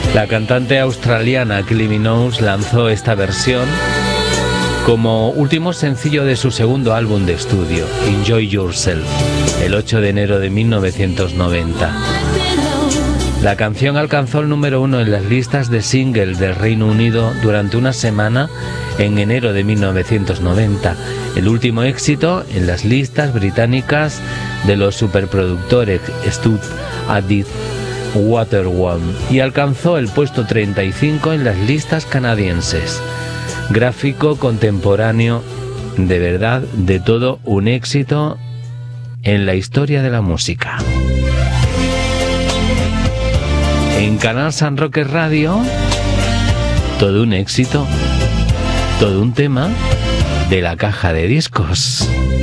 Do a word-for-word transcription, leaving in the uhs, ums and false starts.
La cantante australiana Kylie Minogue lanzó esta versión como último sencillo de su segundo álbum de estudio, Enjoy Yourself, el ocho de enero de mil novecientos noventa. La canción alcanzó el número uno en las listas de singles del Reino Unido durante una semana en enero de mil novecientos noventa, el último éxito en las listas británicas de los superproductores Stud Adit Waterworld, y alcanzó el puesto treinta y cinco en las listas canadienses. Gráfico contemporáneo, de verdad, de todo un éxito en la historia de la música. En Canal San Roque Radio, todo un éxito, todo un tema de la caja de discos.